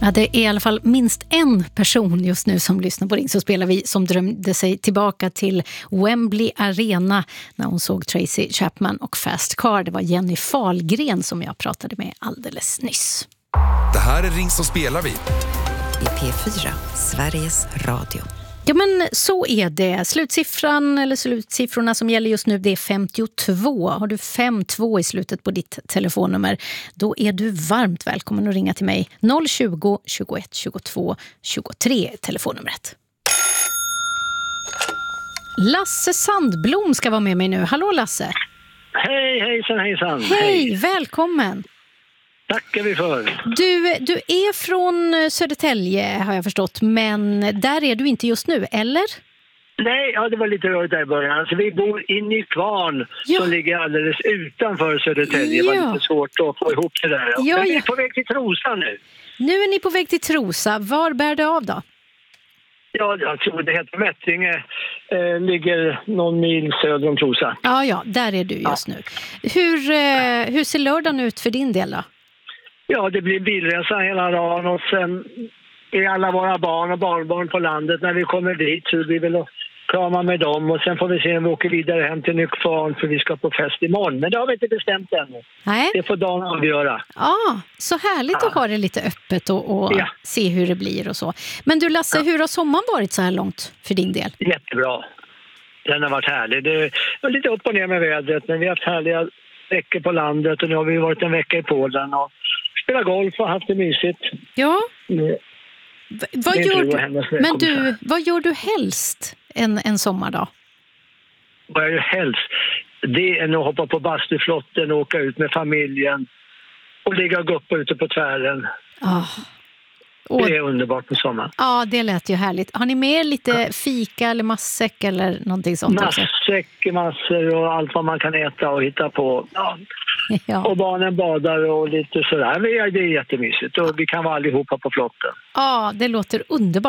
Ja, det är i alla fall minst en person just nu som lyssnar på Ring så spelar vi som drömde sig tillbaka till Wembley Arena när hon såg Tracy Chapman och Fast Car. Det var Jenny Fahlgren som jag pratade med alldeles nyss. Det här är Ring så spelar vi. I P4, Sveriges Radio. Ja, men så är det. Slutsiffran eller slutsiffrorna som gäller just nu, det är 52. Har du 52 i slutet på ditt telefonnummer, då är du varmt välkommen att ringa till mig. 020 21 22 23 telefonnumret. Lasse Sandblom ska vara med mig nu. Hallå Lasse. Hej, hejsan. Hej, välkommen. Tackar vi för. Du är från Södertälje har jag förstått, men där är du inte just nu, eller? Nej, ja, det var lite rörigt där i början. Alltså, vi bor inne i Kvarn som ligger alldeles utanför Södertälje. Det var lite svårt att få ihop det där. Men vi är på väg till Trosa nu. Nu är ni på väg till Trosa. Var bär det av då? Ja, jag tror det heter Mättringe. Ligger någon mil söder om Trosa. Ja, där är du just nu. Hur ser lördagen ut för din del då? Ja, det blir bilresa hela dagen och sen är alla våra barn och barnbarn på landet. När vi kommer dit så blir vi väl att krama med dem och sen får vi se om vi åker vidare hem till Nykvarn för vi ska på fest imorgon. Men det har vi inte bestämt ännu. Nej. Det får dagen avgöra. Ja, så härligt att ha det lite öppet och se hur det blir och så. Men du Lasse, hur har sommaren varit så här långt för din del? Jättebra. Den har varit härlig. Det var lite upp och ner med vädret men vi har haft härliga veckor på landet och nu har vi varit en vecka i Polen och spelat golf och haft det mysigt. Ja. Vad gör du helst en sommardag? Vad jag gör helst? Det är att hoppa på bastuflotten och åka ut med familjen och ligga och guppa ute på tvären. Det är underbart på sommaren. Ja, det lät ju härligt. Har ni med lite fika eller matsäck eller någonting sånt? Matsäck, massor och allt vad man kan äta och hitta på. Ja. Och barnen badar och lite sådär. Det är jättemysigt och vi kan vara allihopa på flotten. Ja, det låter underbart.